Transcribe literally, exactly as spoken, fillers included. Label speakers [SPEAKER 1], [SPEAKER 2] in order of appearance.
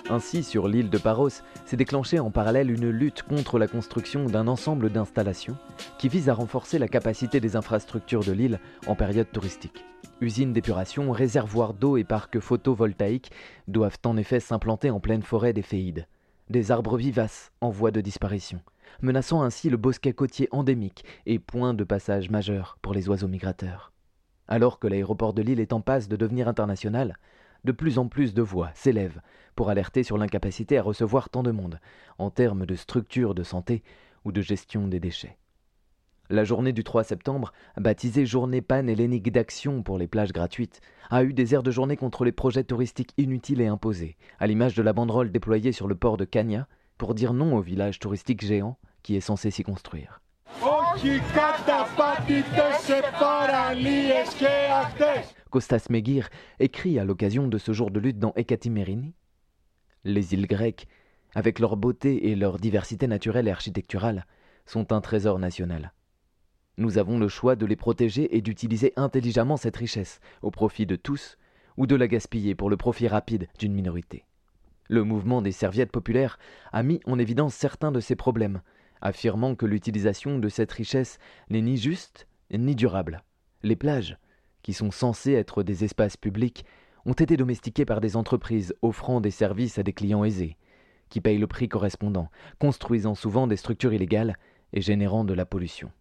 [SPEAKER 1] Ainsi, sur l'île de Paros, s'est déclenchée en parallèle une lutte contre la construction d'un ensemble d'installations qui vise à renforcer la capacité des infrastructures de l'île en période touristique. Usines d'épuration, réservoirs d'eau et parcs photovoltaïques doivent en effet s'implanter en pleine forêt des Féides. Des arbres vivaces en voie de disparition, menaçant ainsi le bosquet côtier endémique et point de passage majeur pour les oiseaux migrateurs. Alors que l'aéroport de Lille est en passe de devenir international, de plus en plus de voix s'élèvent pour alerter sur l'incapacité à recevoir tant de monde, en termes de structure de santé ou de gestion des déchets. La journée du trois septembre, baptisée Journée panhellénique d'action pour les plages gratuites, a eu des airs de journée contre les projets touristiques inutiles et imposés, à l'image de la banderole déployée sur le port de Cagna pour dire non au village touristique géant qui est censé s'y construire. Kostas Megir écrit à l'occasion de ce jour de lutte dans Ekatimerini. Les îles grecques, avec leur beauté et leur diversité naturelle et architecturale, sont un trésor national. Nous avons le choix de les protéger et d'utiliser intelligemment cette richesse au profit de tous ou de la gaspiller pour le profit rapide d'une minorité. Le mouvement des serviettes populaires a mis en évidence certains de ces problèmes, affirmant que l'utilisation de cette richesse n'est ni juste ni durable. Les plages, qui sont censées être des espaces publics, ont été domestiquées par des entreprises offrant des services à des clients aisés, qui payent le prix correspondant, construisant souvent des structures illégales et générant de la pollution.